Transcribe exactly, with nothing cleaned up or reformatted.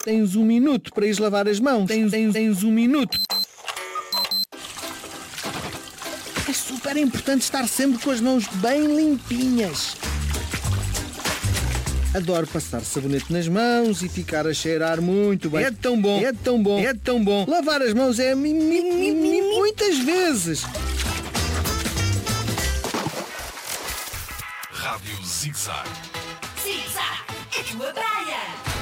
Tens um minuto para ir lavar as mãos. Tens, tens, tens um minuto. É super importante estar sempre com as mãos bem limpinhas. Adoro passar sabonete nas mãos e ficar a cheirar muito bem. É tão bom, é tão bom, é tão bom. Lavar as mãos é mi, mi, mi, mi, muitas vezes. Rádio Zig-Zag. Zig-Zag, é tua praia.